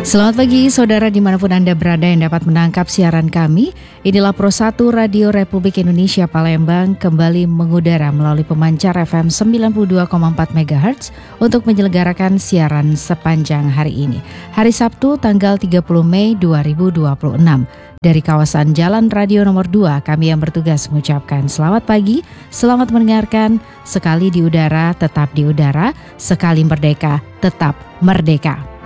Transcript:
Selamat pagi saudara dimanapun Anda berada yang dapat menangkap siaran kami. Inilah Pro 1 Radio Republik Indonesia Palembang kembali mengudara melalui pemancar FM 92,4 MHz untuk menyelenggarakan siaran sepanjang hari ini. Hari Sabtu tanggal 30 Mei 2026. Dari kawasan Jalan Radio nomor 2 kami yang bertugas mengucapkan selamat pagi, selamat mendengarkan. Sekali di udara tetap di udara, sekali merdeka tetap merdeka.